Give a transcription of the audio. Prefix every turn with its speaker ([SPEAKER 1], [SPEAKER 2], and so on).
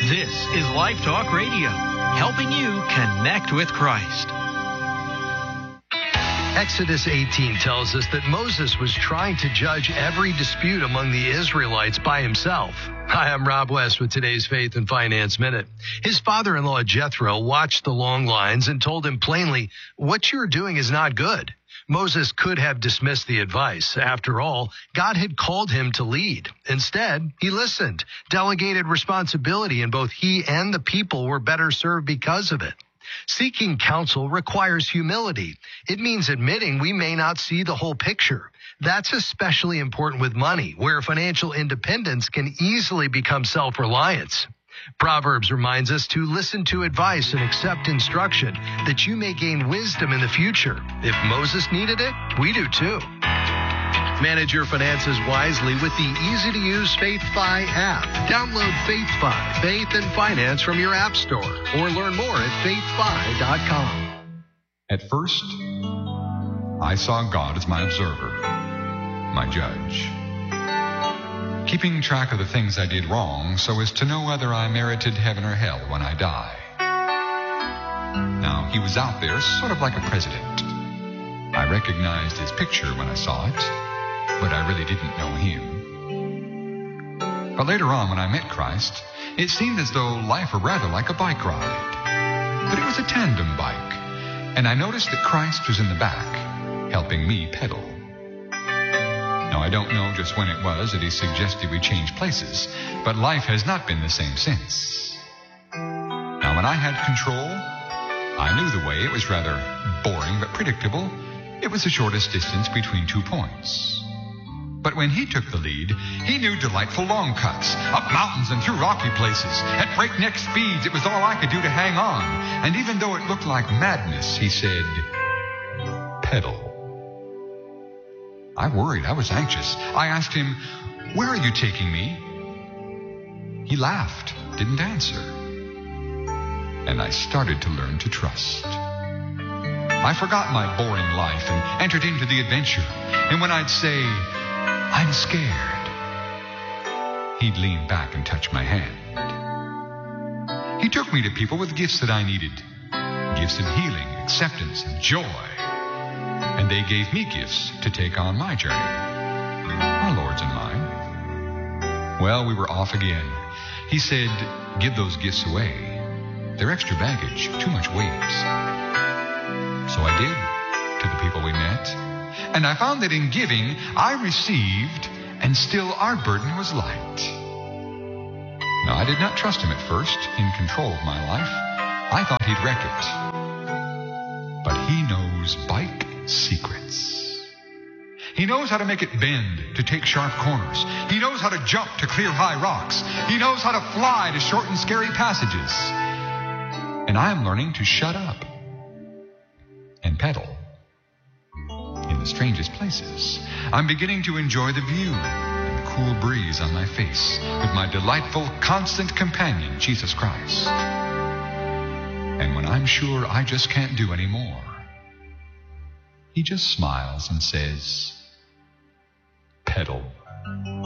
[SPEAKER 1] This is Life Talk Radio, helping you connect with Christ.
[SPEAKER 2] Exodus 18 tells us that Moses was trying to judge every dispute among the Israelites by himself. Hi, I'm Rob West with today's Faith and Finance Minute. His father-in-law, Jethro, watched the long lines and told him plainly, "What you're doing is not good." Moses could have dismissed the advice. After all, God had called him to lead. Instead, he listened, delegated responsibility, and both he and the people were better served because of it. Seeking counsel requires humility. It means admitting we may not see the whole picture. That's especially important with money, where financial independence can easily become self-reliance. Proverbs reminds us to listen to advice and accept instruction, that you may gain wisdom in the future. If Moses needed it, we do too. Manage your finances wisely with the easy-to-use FaithFi app. Download FaithFi, Faith and Finance from your app store, or learn more at faithfi.com.
[SPEAKER 3] At first, I saw God as my observer, my judge, keeping track of the things I did wrong so as to know whether I merited heaven or hell when I die. Now, he was out there sort of like a president. I recognized his picture when I saw it, but I really didn't know him. But later on, when I met Christ, it seemed as though life were rather like a bike ride. But it was a tandem bike, and I noticed that Christ was in the back, helping me pedal. Now, I don't know just when it was that he suggested we change places, but life has not been the same since. Now, when I had control, I knew the way. It was rather boring but predictable. It was the shortest distance between 2 points. But when he took the lead, he knew delightful long cuts, up mountains and through rocky places. At breakneck speeds, it was all I could do to hang on. And even though it looked like madness, he said, "Pedal." I worried. I was anxious. I asked him, "Where are you taking me?" He laughed, didn't answer. And I started to learn to trust. I forgot my boring life and entered into the adventure. And when I'd say, "I'm scared," he'd lean back and touch my hand. He took me to people with gifts that I needed. Gifts of healing, acceptance, and joy. And they gave me gifts to take on my journey. Our Lord's and mine. Well, we were off again. He said, "Give those gifts away. They're extra baggage, too much weight." So I did, to the people we met. And I found that in giving, I received, and still our burden was light. Now, I did not trust him at first, in control of my life. I thought he'd wreck it. But he knows bike secrets. He knows how to make it bend, to take sharp corners. He knows how to jump to clear high rocks. He knows how to fly to shorten scary passages. And I'm learning to shut up and pedal. In the strangest places, I'm beginning to enjoy the view and the cool breeze on my face with my delightful, constant companion, Jesus Christ. And when I'm sure I just can't do any more, he just smiles and says, "Pedal."